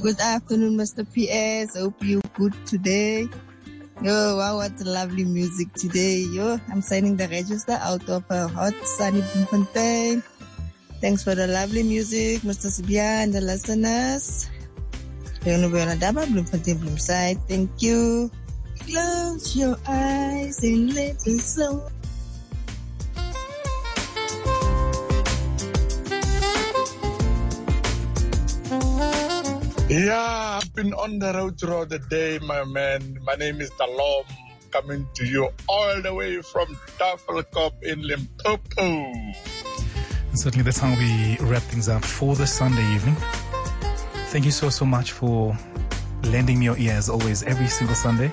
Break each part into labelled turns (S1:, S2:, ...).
S1: Good afternoon, Mr. PS. Hope you're good today. Yo, wow, what lovely music today. Yo, I'm signing the register out of hot, sunny Bloemfontein. Thanks for the lovely music, Mr. Sibia and the listeners. Bloemfontein, Bloemside. Thank you. Close your eyes and let the soul.
S2: Yeah, I've been on the road throughout the day, my man. My name is Dalom, coming to you all the way from Tafelkop in Limpopo.
S3: And certainly that's how we wrap things up for this Sunday evening. Thank you so much for lending me your ear as always every single Sunday.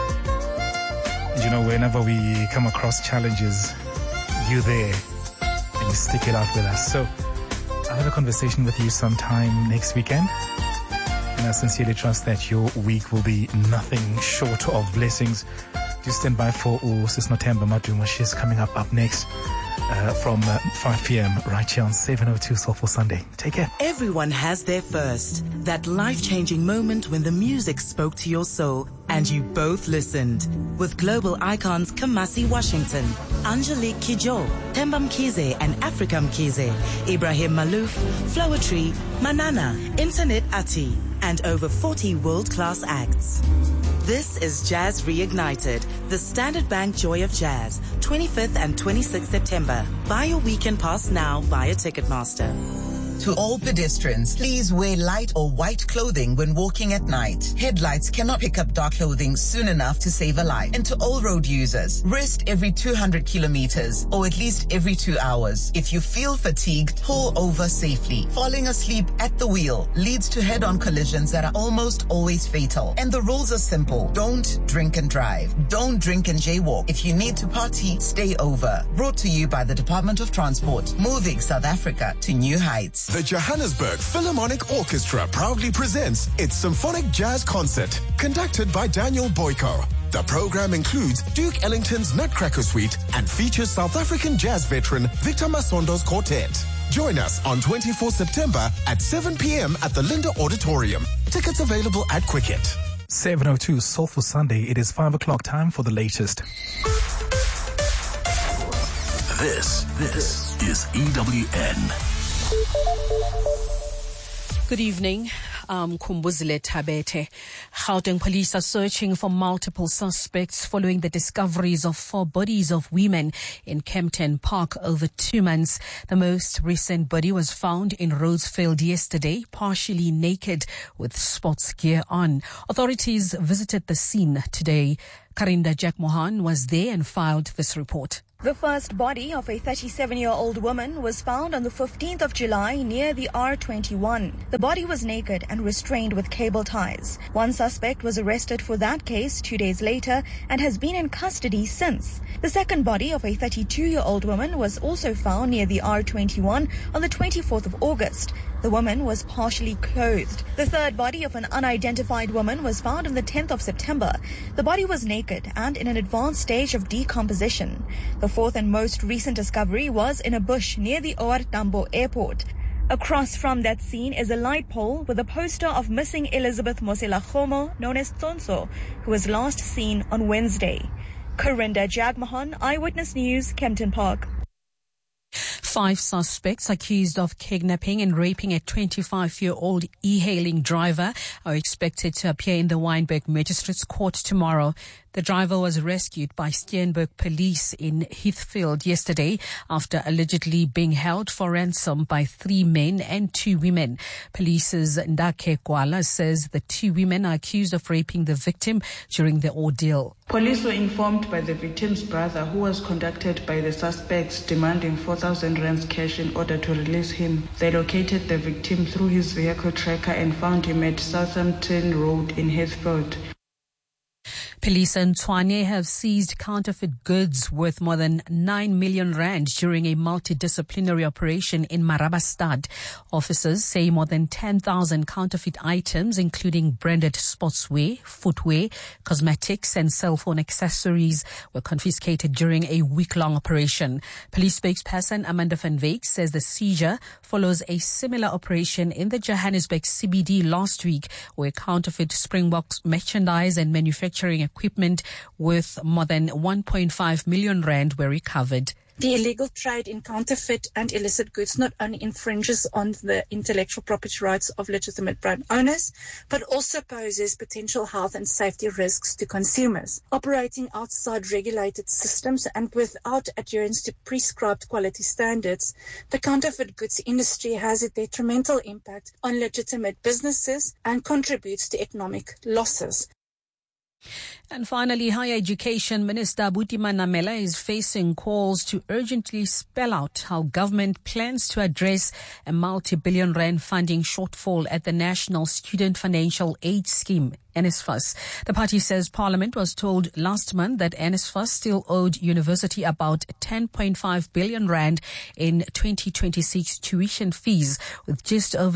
S3: And you know, whenever we come across challenges, you're there and you stick it out with us. So I'll have a conversation with you sometime next weekend. And I sincerely trust that your week will be nothing short of blessings. Do stand by for Sis Nothemba Maduma. She's coming up next from 5 p.m. right here on 702 Soulful Sunday. Take care.
S4: Everyone has their first. That life-changing moment when the music spoke to your soul and you both listened. With global icons Kamasi Washington, Angelique Kidjo, Themba Mkhize and Africa Mkhize, Ibrahim Malouf, Flowetree, Manana, Internet Ati, and over 40 world-class acts. This is Jazz Reignited, the Standard Bank Joy of Jazz, 25th and 26th September. Buy your weekend pass now via Ticketmaster.
S5: To all pedestrians, please wear light or white clothing when walking at night. Headlights cannot pick up dark clothing soon enough to save a life. And to all road users, rest every 200 kilometers or at least every 2 hours. If you feel fatigued, pull over safely. Falling asleep at the wheel leads to head-on collisions that are almost always fatal. And the rules are simple. Don't drink and drive. Don't drink and jaywalk. If you need to party, stay over. Brought to you by the Department of Transport, moving South Africa to new heights.
S6: The Johannesburg Philharmonic Orchestra proudly presents its Symphonic Jazz Concert, conducted by Daniel Boyko. The program includes Duke Ellington's Nutcracker Suite and features South African jazz veteran Victor Masondo's quartet. Join us on 24 September at 7 p.m. at the Linda Auditorium. Tickets available at Quicket.
S3: 702 Soulful Sunday. It is 5 o'clock time for the latest.
S7: This is EWN.
S8: Good evening. Kumbuzile Tabete. Gauteng police are searching for multiple suspects following the discoveries of 4 bodies of women in Kempton Park over 2 months. The most recent body was found in Rhodesfield yesterday, partially naked with sports gear on. Authorities visited the scene today. Karinda Jack Mohan was there and filed this report.
S9: The first body of a 37-year-old woman was found on the 15th of July near the R21. The body was naked and restrained with cable ties. One suspect was arrested for that case 2 days later and has been in custody since. The second body of a 32-year-old woman was also found near the R21 on the 24th of August. The woman was partially clothed. The third body of an unidentified woman was found on the 10th of September. The body was naked and in an advanced stage of decomposition. The fourth and most recent discovery was in a bush near the OR Tambo airport. Across from that scene is a light pole with a poster of missing Elizabeth Mosela-Khomo, known as Tonso, who was last seen on Wednesday. Karinda Jagmohan, Eyewitness News, Kempton Park.
S8: 5 suspects accused of kidnapping and raping a 25-year-old e-hailing driver are expected to appear in the Wynberg Magistrates Court tomorrow. The driver was rescued by Steenberg police in Heathfield yesterday after allegedly being held for ransom by 3 men and 2 women. Police's Ndake Kwala says the 2 women are accused of raping the victim during the ordeal.
S10: Police were informed by the victim's brother, who was contacted by the suspects demanding 4,000 rands cash in order to release him. They located the victim through his vehicle tracker and found him at Southampton Road in Heathfield.
S8: Police in Tshwane have seized counterfeit goods worth more than 9 million rand during a multidisciplinary operation in Marabastad. Officers say more than 10,000 counterfeit items, including branded sportswear, footwear, cosmetics and cell phone accessories, were confiscated during a week-long operation. Police spokesperson Amanda van Wyk says the seizure follows a similar operation in the Johannesburg CBD last week, where counterfeit Springboks merchandise and manufacturing equipment worth more than 1.5 million rand were recovered.
S11: The illegal trade in counterfeit and illicit goods not only infringes on the intellectual property rights of legitimate brand owners, but also poses potential health and safety risks to consumers. Operating outside regulated systems and without adherence to prescribed quality standards, the counterfeit goods industry has a detrimental impact on legitimate businesses and contributes to economic losses.
S8: And finally, Higher Education Minister Buti Manamela is facing calls to urgently spell out how government plans to address a multi-billion rand funding shortfall at the National Student Financial Aid Scheme, NSFAS. The party says Parliament was told last month that NSFAS still owed university about 10.5 billion rand in 2026 tuition fees, with just over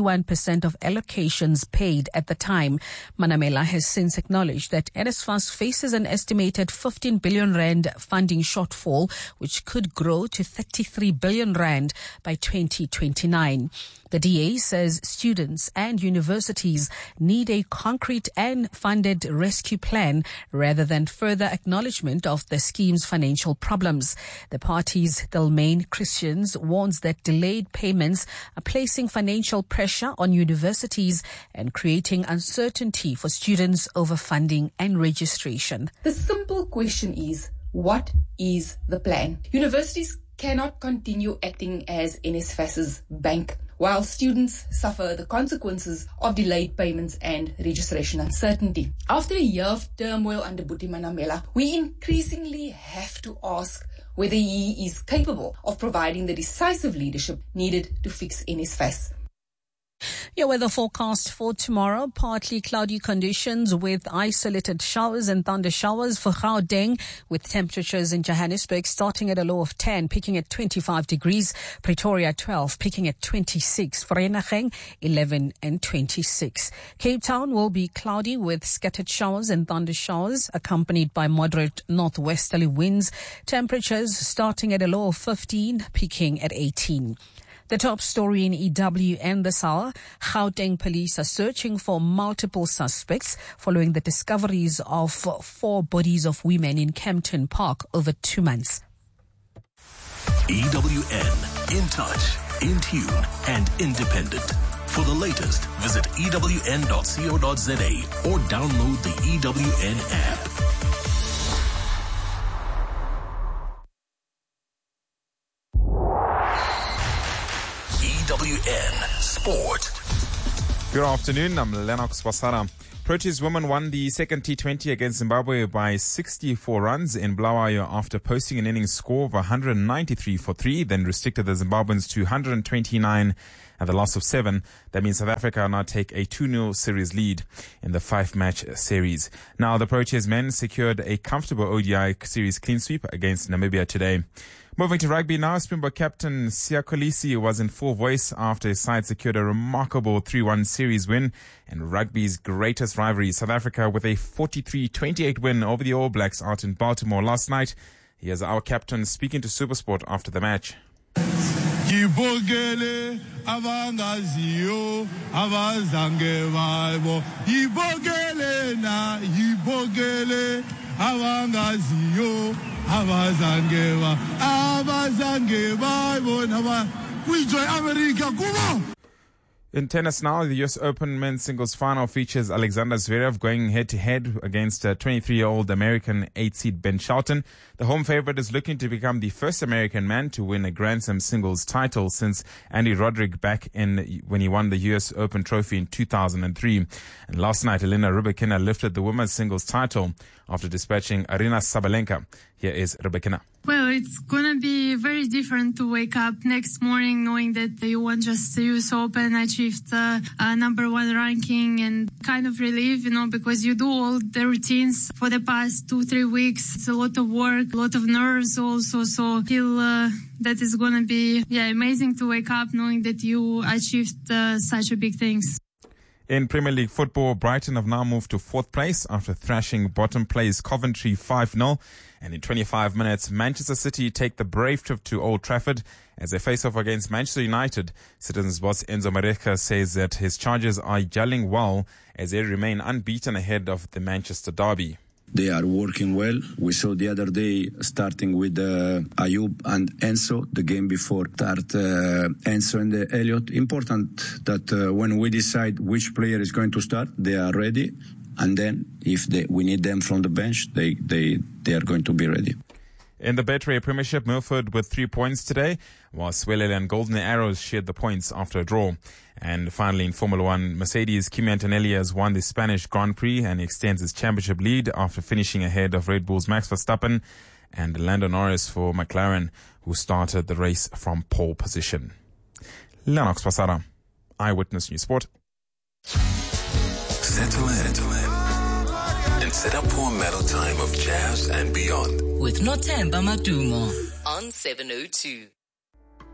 S8: 61% of allocations paid at the time. Manamela has since acknowledged that NSFAS faces an estimated 15 billion rand funding shortfall, which could grow to 33 billion rand by 2029. The DA says students and universities need a concrete and funded rescue plan rather than further acknowledgement of the scheme's financial problems. The party's Delmain Christians warns that delayed payments are placing financial pressure on universities and creating uncertainty for students over funding and registration.
S12: The simple question is, what is the plan? Universities cannot continue acting as NSFAS's bank, while students suffer the consequences of delayed payments and registration uncertainty. After a year of turmoil under Buti Manamela, we increasingly have to ask whether he is capable of providing the decisive leadership needed to fix NSFAS.
S8: Your weather forecast for tomorrow: partly cloudy conditions with isolated showers and thunder showers for Gauteng, with temperatures in Johannesburg starting at a low of 10, peaking at 25 degrees. Pretoria 12, peaking at 26. Vereeniging 11 and 26. Cape Town will be cloudy with scattered showers and thunder showers, accompanied by moderate northwesterly winds. Temperatures starting at a low of 15, peaking at 18. The top story in EWN this hour: Gauteng police are searching for multiple suspects following the discoveries of 4 bodies of women in Kempton Park over 2 months.
S7: EWN, in touch, in tune, and independent. For the latest, visit ewn.co.za or download the EWN app. EWN Sport.
S13: Good afternoon, I'm Lennox Wasara. Proteas women won the second T20 against Zimbabwe by 64 runs in Bulawayo after posting an innings score of 193 for 3, then restricted the Zimbabweans to 129 and the loss of 7. That means South Africa now take a 2-0 series lead in the 5-match series. Now, the Proteas men secured a comfortable ODI series clean sweep against Namibia today. Moving to rugby now, Springbok captain Siya Kolisi was in full voice after his side secured a remarkable 3-1 series win in rugby's greatest rivalry, South Africa, with a 43-28 win over the All Blacks out in Baltimore last night. Here's our captain speaking to SuperSport after the match.
S14: Yibogele abangaziyo abazange babo yibogele na yibogele abangaziyo abazange babo na kuijoy America kubo.
S13: In tennis now, the US Open men's singles final features Alexander Zverev going head-to-head against 23-year-old American 8-seed Ben Shelton. The home favorite is looking to become the first American man to win a Grand Slam singles title since Andy Roddick back when he won the US Open trophy in 2003. And last night, Elena Rybakina lifted the women's singles title after dispatching Aryna Sabalenka. Here is Rybakina.
S15: Well, it's going to be very different to wake up next morning knowing that you won just the US Open, achieved number 1 ranking, and kind of relief, because you do all the routines for the past 2-3 weeks. It's a lot of work, a lot of nerves also. So I feel that is going to be amazing to wake up knowing that you achieved such a big things.
S13: In Premier League football, Brighton have now moved to 4th place after thrashing bottom place Coventry 5-0. And in 25 minutes, Manchester City take the brave trip to Old Trafford as they face off against Manchester United. Citizens boss Enzo Maresca says that his Chargers are gelling well as they remain unbeaten ahead of the Manchester derby.
S16: They are working well. We saw the other day, starting with Ayoub and Enzo, the game before Enzo and Elliott. Important that when we decide which player is going to start, they are ready. And then if we need them from the bench, they are going to be ready.
S13: In the Betway Premiership, Milford with 3 points today, while Swelele and Golden Arrows shared the points after a draw. And finally, in Formula One, Mercedes' Kimi Antonelli has won the Spanish Grand Prix and extends his championship lead after finishing ahead of Red Bull's Max Verstappen and Lando Norris for McLaren, who started the race from pole position. Lennox Pasara, Eyewitness News Sport.
S7: Settle in and set up for a medal time of jazz and beyond.
S4: With Nothemba Madumo on 702.